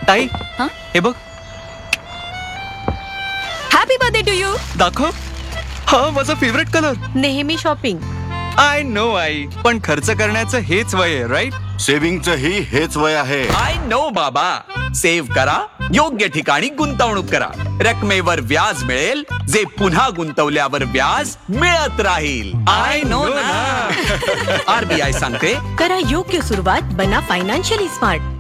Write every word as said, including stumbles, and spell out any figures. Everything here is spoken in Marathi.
ताई हा? हे बघ हॅपी बर्थडे टू यू. दाखव. हा माझा फेवरेट कलर. नेहमी शॉपिंग. आय नो आई, पण खर्च करण्याचं हेच वय आहे, राईट? सेव्हिंगचंही हेच वय आहे. आय नो बाबा. सेव्ह करा, योग्य ठिकाणी गुंतवणूक करा. रकमेवर व्याज मिळेल, जे पुन्हा गुंतवल्यावर व्याज मिळत राहील. आय नो ना. आरबीआय सांगते, करा योग्य सुरुवात, बना फायनान्शियली स्मार्ट.